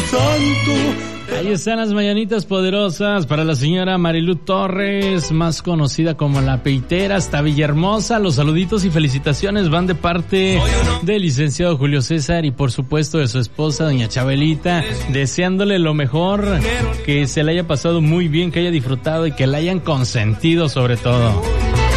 Santo. Ahí están las mañanitas poderosas para la señora Marilu Torres, más conocida como La Peitera, hasta Villahermosa. Los saluditos y felicitaciones van de parte del licenciado Julio César y por supuesto de su esposa, doña Chabelita, deseándole lo mejor, que se le haya pasado muy bien, que haya disfrutado y que la hayan consentido sobre todo.